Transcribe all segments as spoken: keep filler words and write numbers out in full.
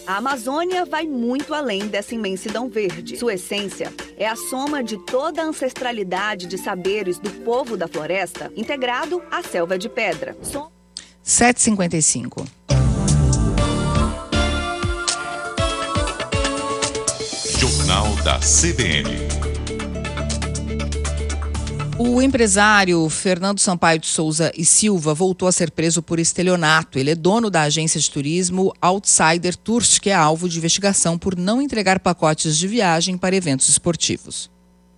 A Amazônia vai muito além dessa imensidão verde. Sua essência é a soma de toda a ancestralidade de saberes do povo da floresta, integrado à selva de pedra. Som... sete e cinquenta e cinco. Jornal da C B N. O empresário Fernando Sampaio de Souza e Silva voltou a ser preso por estelionato. Ele é dono da agência de turismo Outsider Tours, que é alvo de investigação por não entregar pacotes de viagem para eventos esportivos.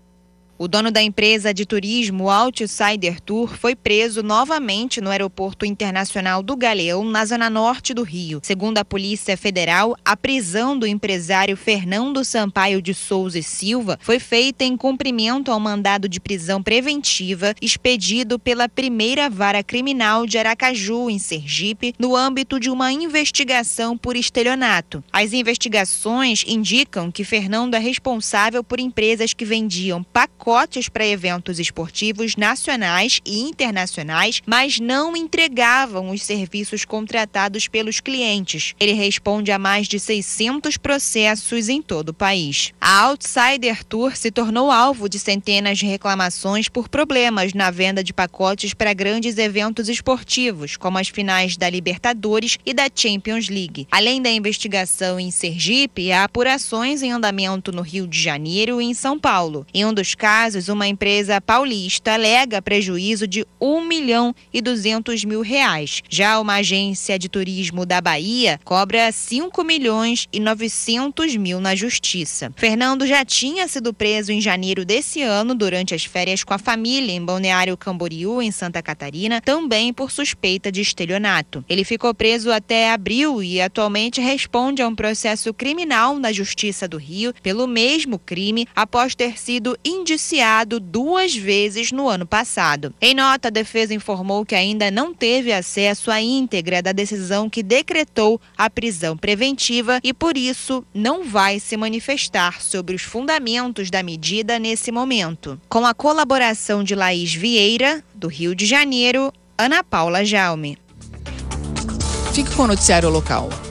O dono da empresa de turismo Outsider Tour foi preso novamente no Aeroporto Internacional do Galeão, na zona norte do Rio. Segundo a Polícia Federal, a prisão do empresário Fernando Sampaio de Souza e Silva foi feita em cumprimento ao mandado de prisão preventiva expedido pela primeira vara criminal de Aracaju, em Sergipe, no âmbito de uma investigação por estelionato. As investigações indicam que Fernando é responsável por empresas que vendiam pacotes pacotes para eventos esportivos nacionais e internacionais, mas não entregavam os serviços contratados pelos clientes. Ele responde a mais de seiscentos processos em todo o país. A Outsider Tour se tornou alvo de centenas de reclamações por problemas na venda de pacotes para grandes eventos esportivos, como as finais da Libertadores e da Champions League. Além da investigação em Sergipe, há apurações em andamento no Rio de Janeiro e em São Paulo. Em um dos casos, uma empresa paulista alega prejuízo de um milhão e duzentos mil reais. Já uma agência de turismo da Bahia cobra cinco milhões e novecentos mil na justiça. Fernando já tinha sido preso em janeiro desse ano durante as férias com a família em Balneário Camboriú, em Santa Catarina, também por suspeita de estelionato. Ele ficou preso até abril e atualmente responde a um processo criminal na Justiça do Rio pelo mesmo crime após ter sido indiciado duas vezes no ano passado. Em nota, a defesa informou que ainda não teve acesso à íntegra da decisão que decretou a prisão preventiva e, por isso, não vai se manifestar sobre os fundamentos da medida nesse momento. Com a colaboração de Laís Vieira, do Rio de Janeiro, Ana Paula Jaume. Fique com o noticiário local.